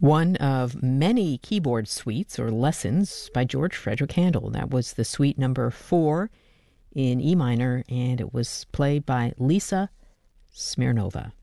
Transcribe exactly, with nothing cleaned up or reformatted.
One of many keyboard suites or lessons by George Frederick Handel. That was the suite number four in E minor, and it was played by Lisa Smirnova.